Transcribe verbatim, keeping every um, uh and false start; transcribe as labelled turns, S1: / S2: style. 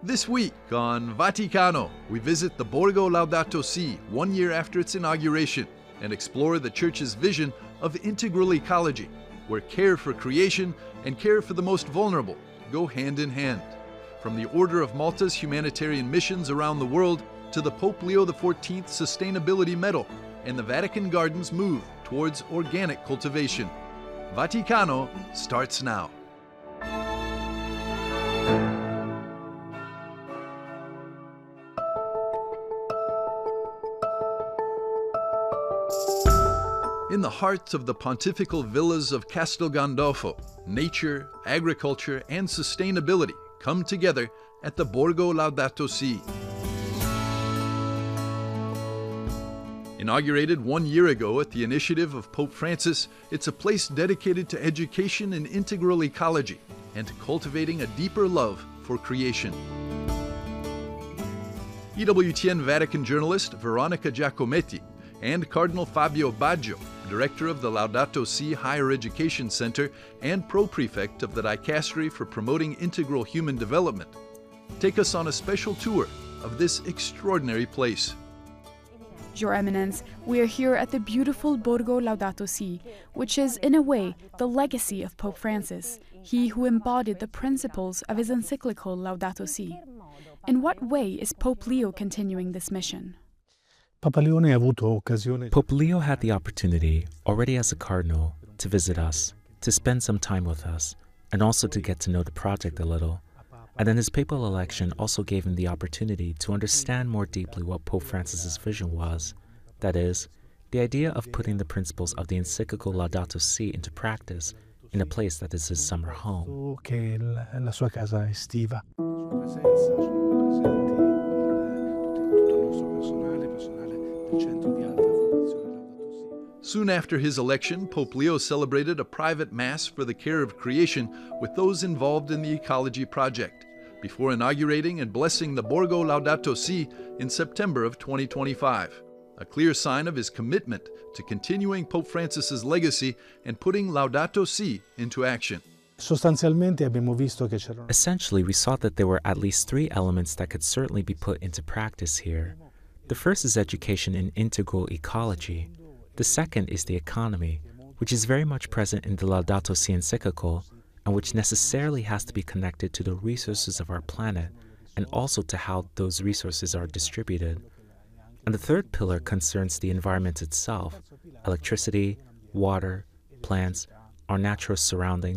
S1: This week on Vaticano, we visit the Borgo Laudato Si one year after its inauguration and explore the Church's vision of integral ecology, where care for creation and care for the most vulnerable go hand in hand. From the Order of Malta's humanitarian missions around the world to the Pope Leo the fourteenth Sustainability Medal and the Vatican Gardens' move towards organic cultivation. Vaticano starts now. In the heart of the pontifical villas of Castel Gandolfo, nature, agriculture, and sustainability come together at the Borgo Laudato Si. Inaugurated one year ago at the initiative of Pope Francis, it's a place dedicated to education in integral ecology and to cultivating a deeper love for creation. E W T N Vatican journalist Veronica Giacometti and Cardinal Fabio Baggio, director of the Laudato Si Higher Education Center and pro-prefect of the Dicastery for Promoting Integral Human Development, take us on a special tour of this extraordinary place.
S2: Your Eminence, we are here at the beautiful Borgo Laudato Si, which is, in a way, the legacy of Pope Francis, he who embodied the principles of his encyclical Laudato Si. In what way is Pope Leo continuing this mission?
S3: Pope Leo had the opportunity, already as a cardinal, to visit us, to spend some time with us, and also to get to know the project a little. And then his papal election also gave him the opportunity to understand more deeply what Pope Francis's vision was. That is, the idea of putting the principles of the encyclical Laudato Si into practice in a place that is his summer home.
S1: Soon after his election, Pope Leo celebrated a private mass for the care of creation with those involved in the ecology project, before inaugurating and blessing the Borgo Laudato Si in September of twenty twenty-five, a clear sign of his commitment to continuing Pope Francis's legacy and putting Laudato Si into action.
S3: Essentially, we saw that there were at least three elements that could certainly be put into practice here. The first is education in integral ecology. The second is the economy, which is very much present in the Laudato Si encyclical and which necessarily has to be connected to the resources of our planet and also to how those resources are distributed. And the third pillar concerns the environment itself: electricity, water, plants, our natural surroundings,